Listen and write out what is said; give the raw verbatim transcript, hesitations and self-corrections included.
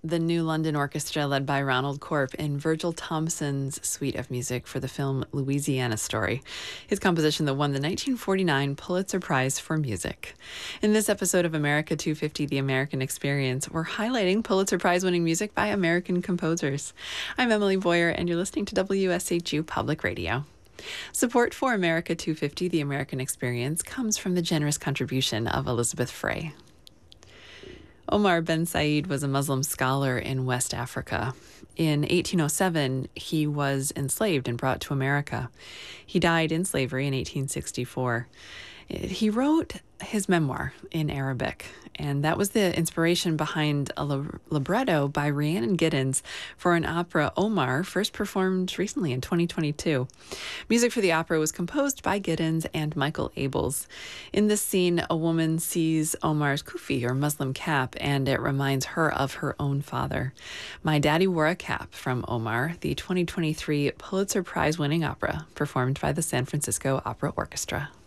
the New London Orchestra, led by Ronald Corp, in Virgil Thomson's suite of music for the film Louisiana Story, his composition that won the nineteen forty-nine Pulitzer Prize for Music. In this episode of America two fifty, The American Experience, we're highlighting Pulitzer Prize-winning music by American composers. I'm Emily Boyer, and you're listening to W S H U Public Radio. Support for America two fifty, The American Experience, comes from the generous contribution of Elizabeth Frey. Omar Ben Said was a Muslim scholar in West Africa. In eighteen oh seven, he was enslaved and brought to America. He died in slavery in eighteen sixty-four. He wrote his memoir in Arabic, and that was the inspiration behind a libretto by Rhiannon Giddens for an opera, Omar, first performed recently in twenty twenty-two. Music for the opera was composed by Giddens and Michael Abels. In this scene, a woman sees Omar's kufi, or Muslim cap, and it reminds her of her own father. My Daddy Wore a Cap from Omar, the twenty twenty-three Pulitzer Prize-winning opera, performed by the San Francisco Opera Orchestra.